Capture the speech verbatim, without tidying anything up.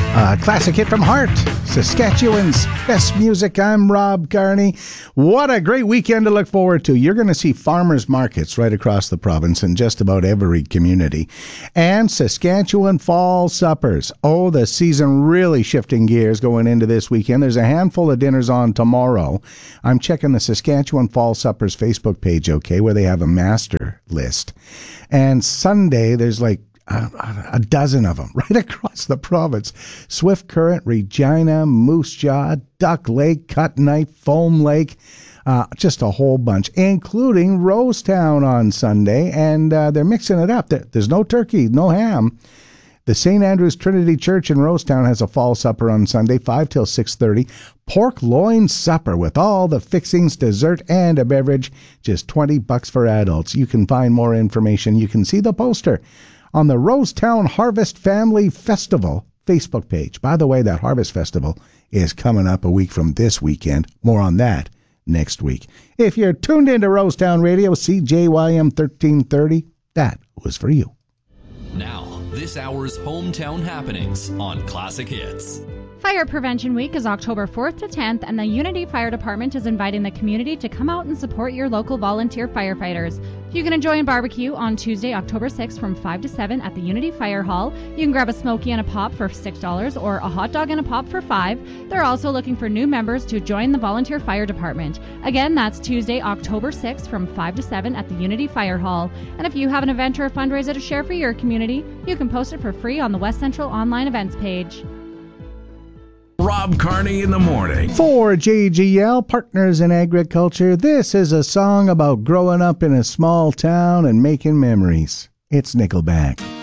Uh, classic hit from Heart, Saskatchewan's best music. I'm Rob Carney. What a great weekend to look forward to. You're going to see farmers markets right across the province in just about every community. And Saskatchewan Fall Suppers. Oh, the season really shifting gears going into this weekend. There's a handful of dinners on tomorrow. I'm checking the Saskatchewan Fall Suppers Facebook page, okay, where they have a master list. And Sunday, there's like A, a dozen of them right across the province. Swift Current, Regina, Moose Jaw, Duck Lake, Cut Knife, Foam Lake, uh, just a whole bunch, including Rosetown on Sunday, and uh, they're mixing it up. There, there's no turkey, no ham. The Saint Andrew's Trinity Church in Rosetown has a fall supper on Sunday, five till six thirty. Pork loin supper with all the fixings, dessert, and a beverage, just twenty bucks for adults. You can find more information. You can see the poster on the Rosetown Harvest Family Festival Facebook page. By the way, that Harvest Festival is coming up a week from this weekend. More on that next week. If you're tuned into Rosetown Radio, C J Y M thirteen thirty, that was for you. Now, this hour's hometown happenings on Classic Hits. Fire Prevention Week is October fourth to tenth, and the Unity Fire Department is inviting the community to come out and support your local volunteer firefighters. You can enjoy a barbecue on Tuesday, October sixth from five to seven at the Unity Fire Hall. You can grab a smoky and a pop for six dollars or a hot dog and a pop for five dollars. They're also looking for new members to join the Volunteer Fire Department. Again, that's Tuesday, October sixth from five to seven at the Unity Fire Hall. And if you have an event or a fundraiser to share for your community, you can post it for free on the West Central Online Events page. Rob Carney in the morning. For J G L, Partners in Agriculture, this is a song about growing up in a small town and making memories. It's Nickelback.